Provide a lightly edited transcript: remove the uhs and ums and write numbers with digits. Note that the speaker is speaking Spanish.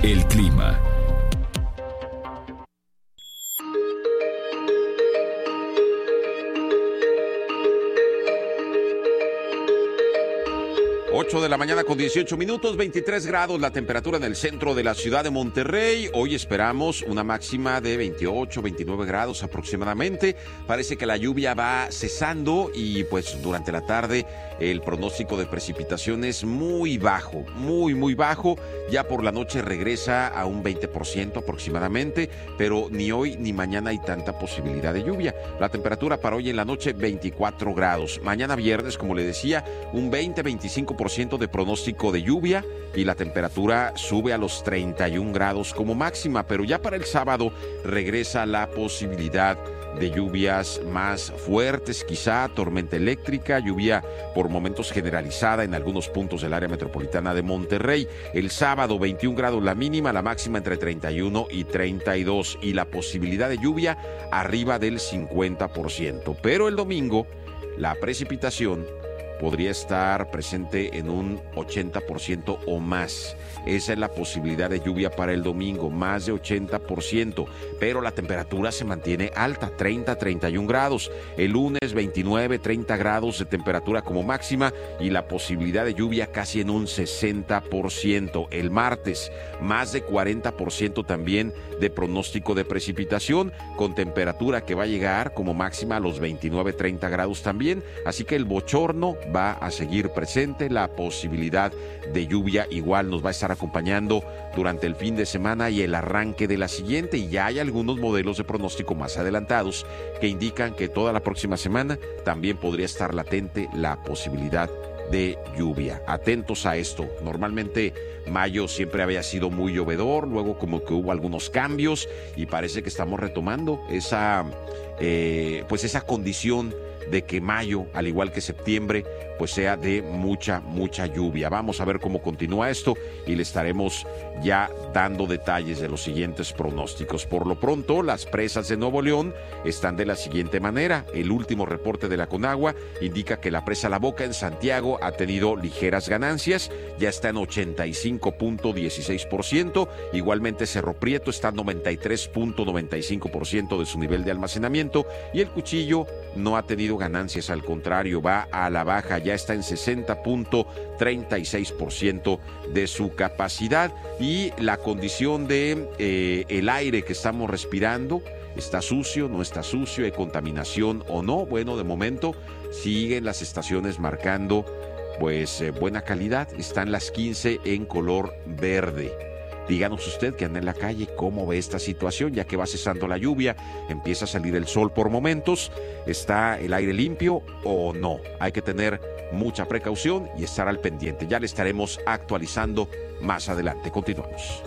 El clima. 8 de la mañana con 18 minutos, 23 grados la temperatura en el centro de la ciudad de Monterrey. Hoy esperamos una máxima de 28, 29 grados aproximadamente. Parece que la lluvia va cesando y pues durante la tarde el pronóstico de precipitación es muy bajo, muy bajo. Ya por la noche regresa a un 20% aproximadamente, pero ni hoy ni mañana hay tanta posibilidad de lluvia. La temperatura para hoy en la noche 24 grados. Mañana viernes, como le decía, un 20-25% de pronóstico de lluvia y la temperatura sube a los 31 grados como máxima, pero ya para el sábado regresa la posibilidad de lluvias más fuertes, quizá tormenta eléctrica, lluvia por momentos generalizada en algunos puntos del área metropolitana de Monterrey. El sábado 21 grados la mínima, la máxima entre 31 y 32 y la posibilidad de lluvia arriba del 50%. Pero el domingo la precipitación podría estar presente en un 80% o más. Esa es la posibilidad de lluvia para el domingo, más de 80%, pero la temperatura se mantiene alta, 30-31 grados. El lunes 29-30 grados de temperatura como máxima y la posibilidad de lluvia casi en un 60%. El martes, más de 40% también de pronóstico de precipitación, con temperatura que va a llegar como máxima a los 29-30 grados también. Así que el bochorno va a seguir presente, la posibilidad de lluvia igual nos va a estar acompañando durante el fin de semana y el arranque de la siguiente, y ya hay algunos modelos de pronóstico más adelantados que indican que toda la próxima semana también podría estar latente la posibilidad de lluvia. Atentos a esto. Normalmente mayo siempre había sido muy llovedor, luego como que hubo algunos cambios y parece que estamos retomando esa condición de que mayo, al igual que septiembre, pues sea de mucha lluvia. Vamos a ver cómo continúa esto y le estaremos ya dando detalles de los siguientes pronósticos. Por lo pronto, las presas de Nuevo León están de la siguiente manera. El último reporte de la Conagua indica que la presa La Boca en Santiago ha tenido ligeras ganancias, ya está en 85.16%. Igualmente Cerro Prieto está en 93.95% de su nivel de almacenamiento y el Cuchillo no ha tenido ganancias, al contrario, va a la baja, ya está en 60.36% de su capacidad. Y la condición de el aire que estamos respirando, ¿está sucio, no está sucio, hay contaminación o no? Bueno, de momento siguen las estaciones marcando pues buena calidad, están las 15 en color verde. Díganos usted que anda en la calle, ¿cómo ve esta situación? Ya que va cesando la lluvia, empieza a salir el sol por momentos, ¿está el aire limpio o no? Hay que tener mucha precaución y estar al pendiente. Ya le estaremos actualizando más adelante. Continuamos.